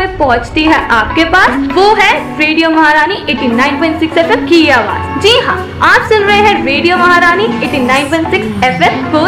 में पहुंचती है आपके पास। वो है रेडियो महारानी 89.6 FM की आवाज। जी हाँ, आप सुन रहे हैं रेडियो महारानी 89.6 FM को